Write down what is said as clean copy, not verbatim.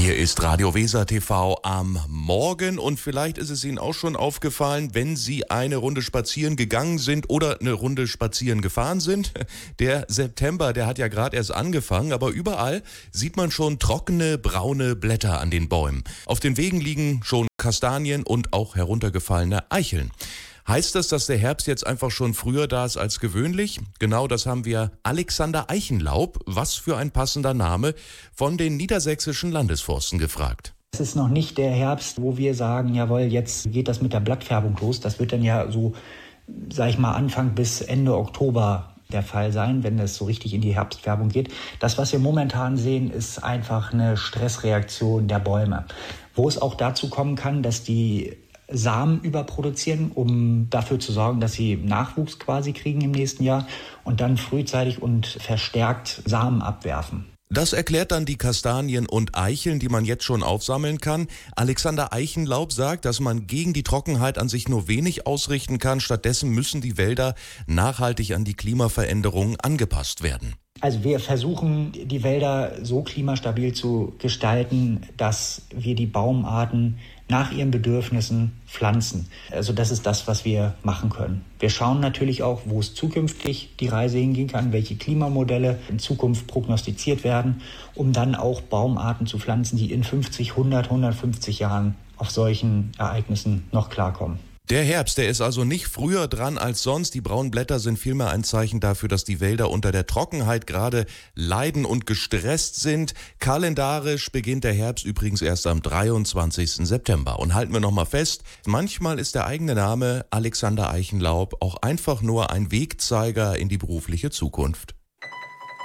Hier ist Radio Weser TV am Morgen und vielleicht ist es Ihnen auch schon aufgefallen, wenn Sie eine Runde spazieren gegangen sind oder eine Runde spazieren gefahren sind. Der September, der hat ja gerade erst angefangen, aber überall sieht man schon trockene, braune Blätter an den Bäumen. Auf den Wegen liegen schon Kastanien und auch heruntergefallene Eicheln. Heißt das, dass der Herbst jetzt einfach schon früher da ist als gewöhnlich? Genau, das haben wir Alexander Eichenlaub, was für ein passender Name, von den niedersächsischen Landesforsten gefragt. Es ist noch nicht der Herbst, wo wir sagen, jawohl, jetzt geht das mit der Blattfärbung los. Das wird dann ja so, sag ich mal, Anfang bis Ende Oktober der Fall sein, wenn es so richtig in die Herbstfärbung geht. Das, was wir momentan sehen, ist einfach eine Stressreaktion der Bäume, wo es auch dazu kommen kann, dass die Samen überproduzieren, um dafür zu sorgen, dass sie Nachwuchs quasi kriegen im nächsten Jahr und dann frühzeitig und verstärkt Samen abwerfen. Das erklärt dann die Kastanien und Eicheln, die man jetzt schon aufsammeln kann. Alexander Eichenlaub sagt, dass man gegen die Trockenheit an sich nur wenig ausrichten kann. Stattdessen müssen die Wälder nachhaltig an die Klimaveränderungen angepasst werden. Also wir versuchen, die Wälder so klimastabil zu gestalten, dass wir die Baumarten nach ihren Bedürfnissen pflanzen. Also das ist das, was wir machen können. Wir schauen natürlich auch, wo es zukünftig die Reise hingehen kann, welche Klimamodelle in Zukunft prognostiziert werden, um dann auch Baumarten zu pflanzen, die in 50, 100, 150 Jahren auf solchen Ereignissen noch klarkommen. Der Herbst, der ist also nicht früher dran als sonst. Die braunen Blätter sind vielmehr ein Zeichen dafür, dass die Wälder unter der Trockenheit gerade leiden und gestresst sind. Kalendarisch beginnt der Herbst übrigens erst am 23. September. Und halten wir nochmal fest, manchmal ist der eigene Name Alexander Eichenlaub auch einfach nur ein Wegzeiger in die berufliche Zukunft.